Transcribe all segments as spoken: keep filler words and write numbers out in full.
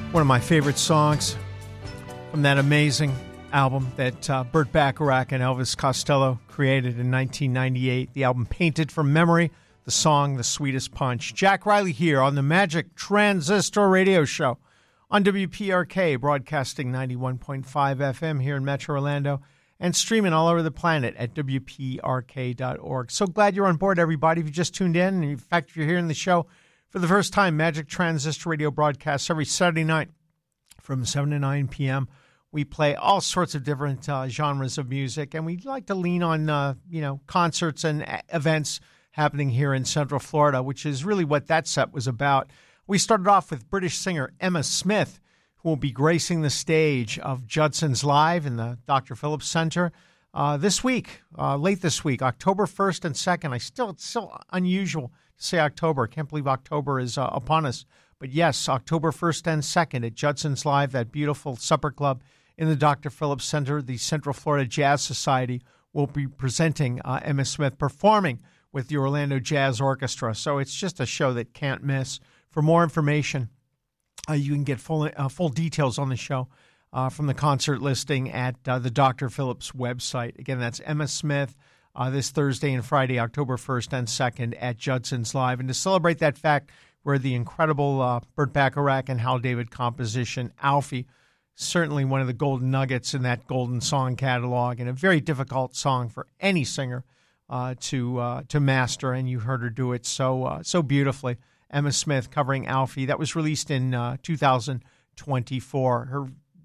One of my favorite songs from that amazing album that uh, Burt Bacharach and Elvis Costello created in nineteen ninety-eight. The album Painted from Memory, the song The Sweetest Punch. Jack Riley here on the Magic Transistor Radio Show on W P R K, broadcasting ninety-one point five F M here in Metro Orlando and streaming all over the planet at W P R K dot org. So glad you're on board, everybody. If you just tuned in, and in fact, if you're hearing the show for the first time, Magic Transistor Radio broadcasts every Saturday night from seven to nine p.m. We play all sorts of different uh, genres of music, and we like to lean on, uh, you know, concerts and a- events happening here in Central Florida, which is really what that set was about. We started off with British singer Emma Smith, who will be gracing the stage of Judson's Live in the Doctor Phillips Center uh, this week, uh, late this week, October first and second. I still, it's still unusual to say October. I can't believe October is uh, upon us. But yes, October first and second at Judson's Live, that beautiful supper club in the Doctor Phillips Center. The Central Florida Jazz Society will be presenting uh, Emma Smith performing with the Orlando Jazz Orchestra. So it's just a show that can't miss. For more information, uh, you can get full uh, full details on the show uh, from the concert listing at uh, the Doctor Phillips website. Again, that's Emma Smith uh, this Thursday and Friday, October first and second at Judson's Live. And to celebrate that fact, where the incredible uh, Burt Bacharach and Hal David composition, Alfie, certainly one of the golden nuggets in that golden song catalog, and a very difficult song for any singer uh, to uh, to master, and you heard her do it so uh, so beautifully. Emma Smith covering Alfie. That was released in uh, two thousand twenty-four. Her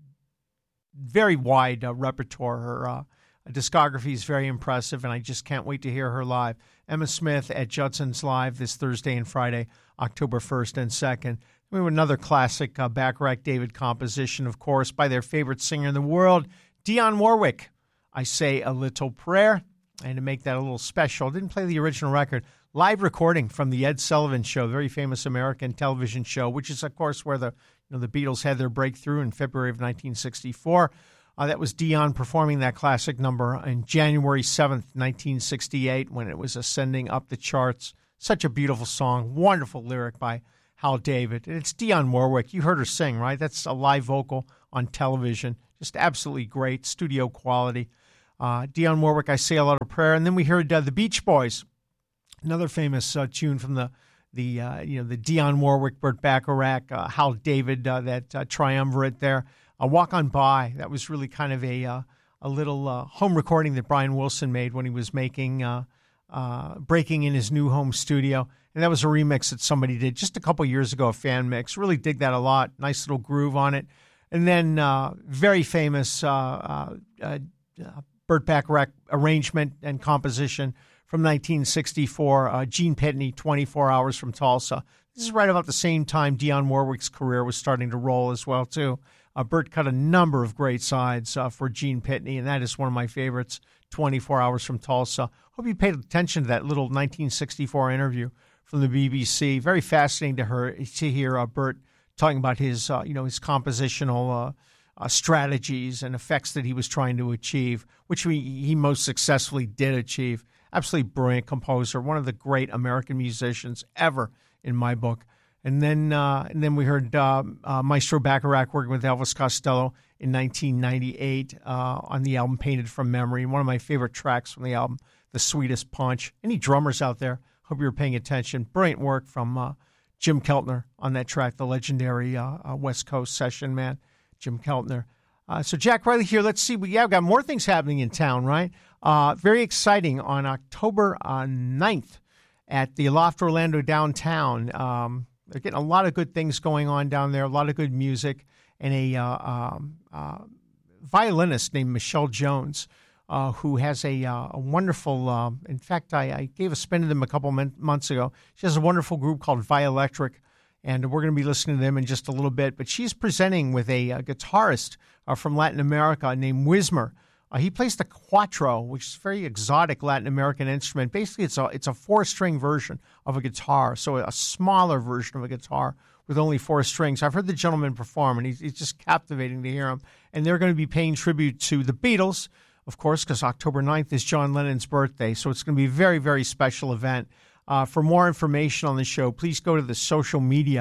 very wide uh, repertoire, her uh, discography is very impressive, and I just can't wait to hear her live. Emma Smith at Judson's Live this Thursday and Friday, October first and second. We have another classic uh, Bacharach David composition, of course, by their favorite singer in the world, Dionne Warwick. I Say a Little Prayer. And to make that a little special, didn't play the original record. Live recording from the Ed Sullivan Show, very famous American television show, which is, of course, where the you know the Beatles had their breakthrough in February of nineteen sixty-four. Uh, that was Dionne performing that classic number on January seventh, nineteen sixty-eight, when it was ascending up the charts. Such a beautiful song, wonderful lyric by Hal David. And it's Dionne Warwick. You heard her sing, right? That's a live vocal on television. Just absolutely great, studio quality. Uh, Dionne Warwick, I Say a Little Prayer. And then we heard uh, the Beach Boys, another famous uh, tune from the the uh, you know the Dionne Warwick, Burt Bacharach, uh, Hal David, uh, that uh, triumvirate there. Uh, Walk On By. That was really kind of a uh, a little uh, home recording that Brian Wilson made when he was making uh, uh, breaking in his new home studio, and that was a remix that somebody did just a couple years ago, a fan mix. Really dig that a lot. Nice little groove on it. And then uh, very famous uh, uh, uh, Burt Bacharach arrangement and composition from nineteen sixty-four, uh, Gene Pitney, twenty-four hours from Tulsa. This is right about the same time Dionne Warwick's career was starting to roll as well, too. Uh, Burt cut a number of great sides uh, for Gene Pitney, and that is one of my favorites, twenty-four hours from Tulsa. Hope you paid attention to that little nineteen sixty-four interview from the B B C. Very fascinating to her to hear uh, Burt talking about his, uh, you know, his compositional uh, uh, strategies and effects that he was trying to achieve, which he, he most successfully did achieve. Absolutely brilliant composer, one of the great American musicians ever in my book. And then, uh, and then we heard uh, uh, Maestro Bacharach working with Elvis Costello in nineteen ninety-eight uh, on the album Painted from Memory. One of my favorite tracks from the album, The Sweetest Punch. Any drummers out there? Hope you were paying attention. Brilliant work from uh, Jim Keltner on that track, the legendary uh, uh, West Coast session man, Jim Keltner. Uh, so Jack Riley here. Let's see. We yeah, we've got more things happening in town, right? Uh, very exciting on October uh, ninth at the Loft Orlando downtown. Um, they're getting a lot of good things going on down there, a lot of good music, and a uh, um, uh, violinist named Michelle Jones, uh, who has a, uh, a wonderful, uh, in fact, I, I gave a spin to them a couple mon- months ago. She has a wonderful group called Violectric, and we're going to be listening to them in just a little bit. But she's presenting with a, a guitarist uh, from Latin America named Wismer. Uh, he plays the quattro, which is a very exotic Latin American instrument. Basically, it's a it's a four-string version of a guitar, so a smaller version of a guitar with only four strings. I've heard the gentleman perform, and he's, he's just captivating to hear him. And they're going to be paying tribute to the Beatles, of course, because October ninth is John Lennon's birthday, so it's going to be a very, very special event. Uh, for more information on the show, please go to the social media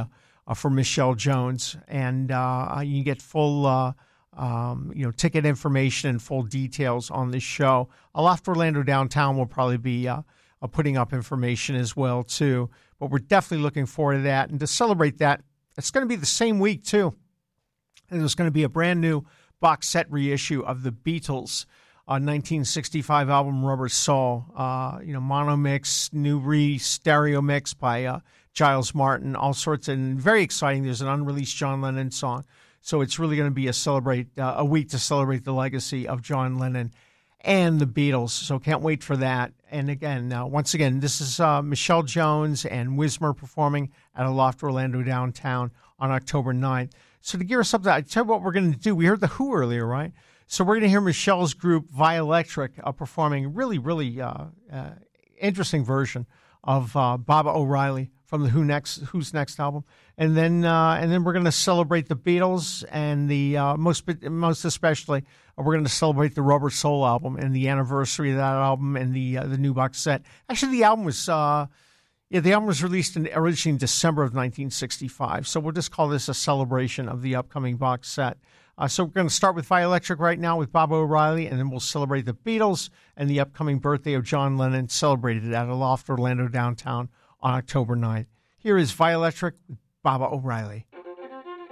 uh, for Michelle Jones, and uh, you get full uh, um, you know ticket information and full details on this show. Aloft Orlando Downtown will probably be uh, uh, putting up information as well too, but we're definitely looking forward to that. And to celebrate that, it's going to be the same week too. And there's going to be a brand new box set reissue of the Beatles' uh, nineteen sixty-five album Rubber Soul. Uh, you know, mono mix, new re-stereo mix by uh, Giles Martin, all sorts, and very exciting. There's an unreleased John Lennon song. So it's really going to be a celebrate uh, a week to celebrate the legacy of John Lennon and the Beatles. So can't wait for that. And again, uh, once again, this is uh, Michelle Jones and Wismer performing at Aloft Orlando Downtown on October ninth. So to gear us up to that, I tell you what we're going to do. We heard The Who earlier, right? So we're going to hear Michelle's group, Violectric, uh, performing a really, really uh, uh, interesting version of uh, Baba O'Reilly from the Who next, Who's Next album. And then uh, and then we're going to celebrate the Beatles, and the uh, most most especially, uh, we're going to celebrate the Rubber Soul album and the anniversary of that album and the uh, the new box set. Actually, the album was... Uh, Yeah, the album was released in, originally in December of nineteen sixty-five, so we'll just call this a celebration of the upcoming box set. Uh, so we're going to start with Violectric right now with Baba O'Reilly, and then we'll celebrate the Beatles and the upcoming birthday of John Lennon, celebrated at Aloft Orlando Downtown on October ninth. Here is Violectric with Baba O'Reilly.